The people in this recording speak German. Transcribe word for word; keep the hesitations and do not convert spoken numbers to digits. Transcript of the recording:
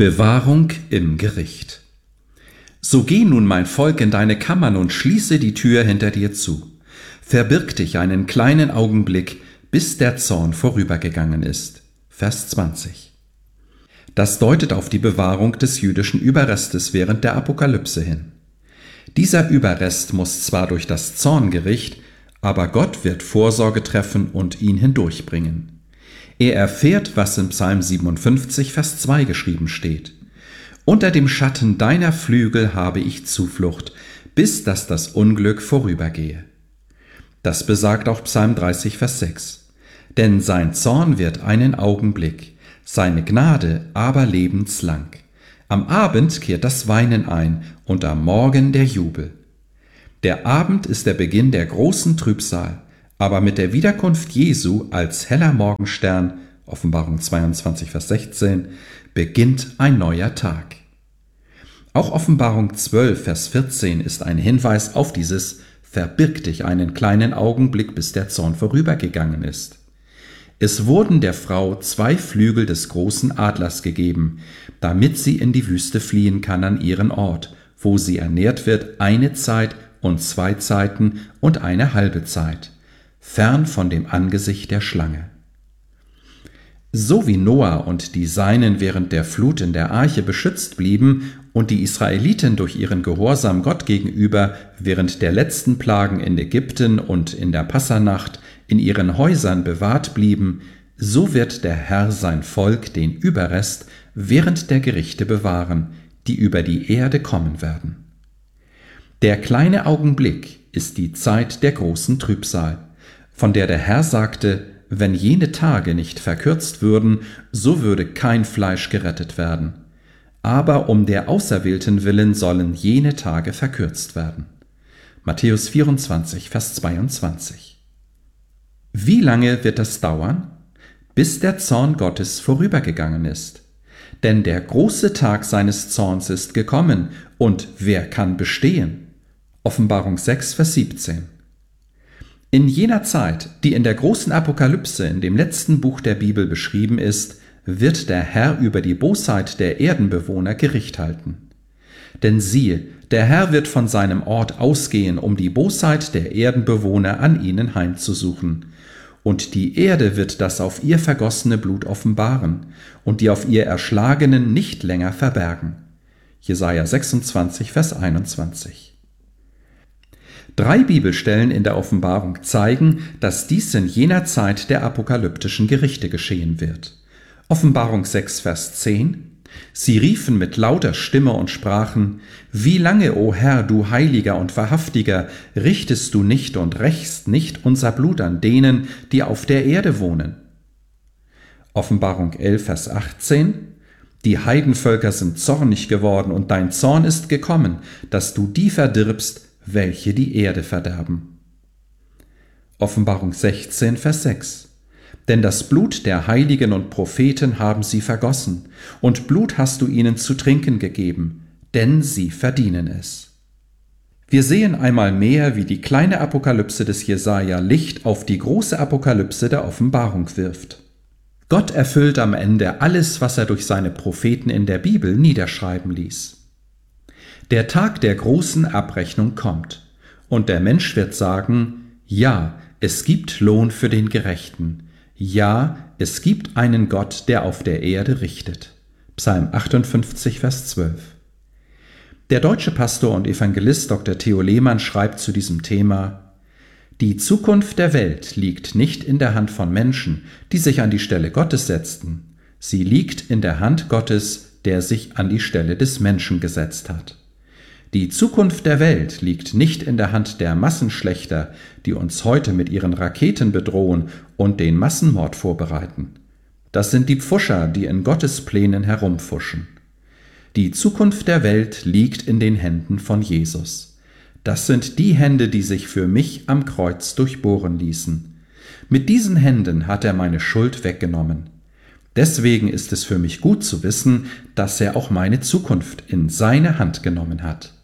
Bewahrung im Gericht. So geh nun, mein Volk, in deine Kammern und schließe die Tür hinter dir zu. Verbirg dich einen kleinen Augenblick, bis der Zorn vorübergegangen ist. Vers zwanzig. Das deutet auf die Bewahrung des jüdischen Überrestes während der Apokalypse hin. Dieser Überrest muss zwar durch das Zorngericht, aber Gott wird Vorsorge treffen und ihn hindurchbringen. Er erfährt, was in Psalm siebenundfünfzig, Vers zwei geschrieben steht. Unter dem Schatten deiner Flügel habe ich Zuflucht, bis dass das Unglück vorübergehe. Das besagt auch Psalm dreißig, Vers sechs. Denn sein Zorn wird einen Augenblick, seine Gnade aber lebenslang. Am Abend kehrt das Weinen ein und am Morgen der Jubel. Der Abend ist der Beginn der großen Trübsal, aber mit der Wiederkunft Jesu als heller Morgenstern, Offenbarung zweiundzwanzig, Vers sechzehn, beginnt ein neuer Tag. Auch Offenbarung zwölf, Vers vierzehn ist ein Hinweis auf dieses Verbirg dich einen kleinen Augenblick, bis der Zorn vorübergegangen ist. Es wurden der Frau zwei Flügel des großen Adlers gegeben, damit sie in die Wüste fliehen kann an ihren Ort, wo sie ernährt wird eine Zeit und zwei Zeiten und eine halbe Zeit, fern von dem Angesicht der Schlange. So wie Noah und die Seinen während der Flut in der Arche beschützt blieben und die Israeliten durch ihren Gehorsam Gott gegenüber während der letzten Plagen in Ägypten und in der Passanacht in ihren Häusern bewahrt blieben, so wird der Herr sein Volk, den Überrest, während der Gerichte bewahren, die über die Erde kommen werden. Der kleine Augenblick ist die Zeit der großen Trübsal, von der der Herr sagte, wenn jene Tage nicht verkürzt würden, so würde kein Fleisch gerettet werden. Aber um der Auserwählten willen sollen jene Tage verkürzt werden. Matthäus vierundzwanzig, Vers zweiundzwanzig. Wie lange wird das dauern? Bis der Zorn Gottes vorübergegangen ist. Denn der große Tag seines Zorns ist gekommen, und wer kann bestehen? Offenbarung sechs, Vers siebzehn. In jener Zeit, die in der großen Apokalypse in dem letzten Buch der Bibel beschrieben ist, wird der Herr über die Bosheit der Erdenbewohner Gericht halten. Denn siehe, der Herr wird von seinem Ort ausgehen, um die Bosheit der Erdenbewohner an ihnen heimzusuchen. Und die Erde wird das auf ihr vergossene Blut offenbaren und die auf ihr Erschlagenen nicht länger verbergen. Jesaja sechsundzwanzig, Vers einundzwanzig. Drei Bibelstellen in der Offenbarung zeigen, dass dies in jener Zeit der apokalyptischen Gerichte geschehen wird. Offenbarung sechs, Vers zehn. Sie riefen mit lauter Stimme und sprachen: Wie lange, o Herr, du Heiliger und Wahrhaftiger, richtest du nicht und rächst nicht unser Blut an denen, die auf der Erde wohnen? Offenbarung elf, Vers achtzehn. Die Heidenvölker sind zornig geworden und dein Zorn ist gekommen, dass du die verdirbst, welche die Erde verderben. Offenbarung sechzehn, Vers sechs. Denn das Blut der Heiligen und Propheten haben sie vergossen, und Blut hast du ihnen zu trinken gegeben, denn sie verdienen es. Wir sehen einmal mehr, wie die kleine Apokalypse des Jesaja Licht auf die große Apokalypse der Offenbarung wirft. Gott erfüllt am Ende alles, was er durch seine Propheten in der Bibel niederschreiben ließ. Der Tag der großen Abrechnung kommt, und der Mensch wird sagen: Ja, es gibt Lohn für den Gerechten. Ja, es gibt einen Gott, der auf der Erde richtet. Psalm achtundfünfzig, Vers zwölf. Der deutsche Pastor und Evangelist Doktor Theo Lehmann schreibt zu diesem Thema: Die Zukunft der Welt liegt nicht in der Hand von Menschen, die sich an die Stelle Gottes setzten. Sie liegt in der Hand Gottes, der sich an die Stelle des Menschen gesetzt hat. Die Zukunft der Welt liegt nicht in der Hand der Massenschlächter, die uns heute mit ihren Raketen bedrohen und den Massenmord vorbereiten. Das sind die Pfuscher, die in Gottes Plänen herumfuschen. Die Zukunft der Welt liegt in den Händen von Jesus. Das sind die Hände, die sich für mich am Kreuz durchbohren ließen. Mit diesen Händen hat er meine Schuld weggenommen. Deswegen ist es für mich gut zu wissen, dass er auch meine Zukunft in seine Hand genommen hat.